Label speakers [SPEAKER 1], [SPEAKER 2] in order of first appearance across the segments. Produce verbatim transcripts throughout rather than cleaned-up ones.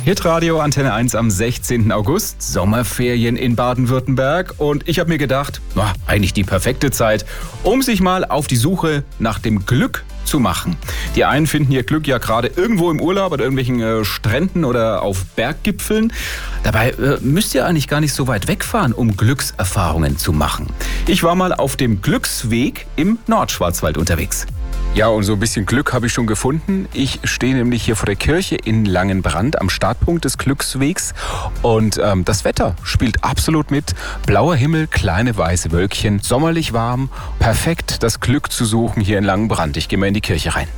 [SPEAKER 1] Hitradio Antenne eins am sechzehnten August, Sommerferien in Baden-Württemberg. Und ich habe mir gedacht, na, eigentlich die perfekte Zeit, um sich mal auf die Suche nach dem Glück zu machen. Die einen finden ihr Glück ja gerade irgendwo im Urlaub oder irgendwelchen äh, Stränden oder auf Berggipfeln. Dabei äh, müsst ihr eigentlich gar nicht so weit wegfahren, um Glückserfahrungen zu machen. Ich war mal auf dem Glücksweg im Nordschwarzwald unterwegs. Ja, und so ein bisschen Glück habe ich schon gefunden. Ich stehe nämlich hier vor der Kirche in Langenbrand am Startpunkt des Glückswegs. Und ähm, das Wetter spielt absolut mit. Blauer Himmel, kleine weiße Wölkchen, sommerlich warm. Perfekt, das Glück zu suchen hier in Langenbrand. Ich gehe mal in die Kirche rein.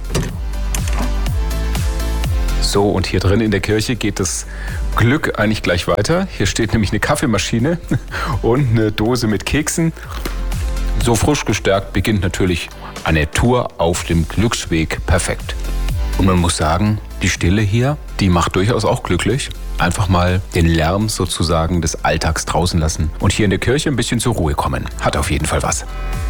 [SPEAKER 1] So, und hier drin in der Kirche geht das Glück eigentlich gleich weiter. Hier steht nämlich eine Kaffeemaschine und eine Dose mit Keksen. So frisch gestärkt beginnt natürlich eine Tour auf dem Glücksweg perfekt. Und man muss sagen, die Stille hier, die macht durchaus auch glücklich. Einfach mal den Lärm sozusagen des Alltags draußen lassen und hier in der Kirche ein bisschen zur Ruhe kommen. Hat auf jeden Fall was.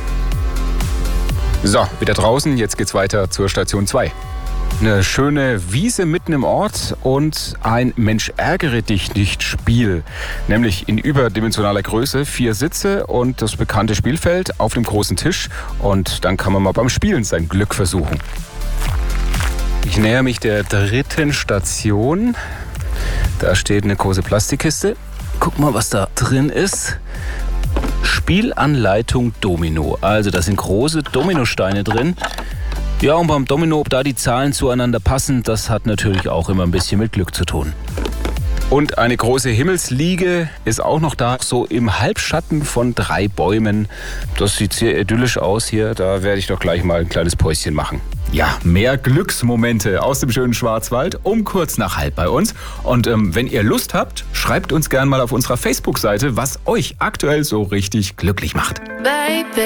[SPEAKER 1] So, wieder draußen, jetzt geht's weiter zur Station zwei. Eine schöne Wiese mitten im Ort und ein Mensch ärgere dich nicht Spiel. Nämlich in überdimensionaler Größe, vier Sitze und das bekannte Spielfeld auf dem großen Tisch. Und dann kann man mal beim Spielen sein Glück versuchen. Ich näher mich der dritten Station. Da steht eine große Plastikkiste. Guck mal, was da drin ist. Spielanleitung Domino. Also da sind große Dominosteine drin. Ja, und beim Domino, ob da die Zahlen zueinander passen, das hat natürlich auch immer ein bisschen mit Glück zu tun. Und eine große Himmelsliege ist auch noch da, so im Halbschatten von drei Bäumen. Das sieht sehr idyllisch aus hier, da werde ich doch gleich mal ein kleines Päuschen machen. Ja, mehr Glücksmomente aus dem schönen Schwarzwald um kurz nach halb bei uns. Und ähm, wenn ihr Lust habt, schreibt uns gerne mal auf unserer Facebook-Seite, was euch aktuell so richtig glücklich macht.
[SPEAKER 2] Baby.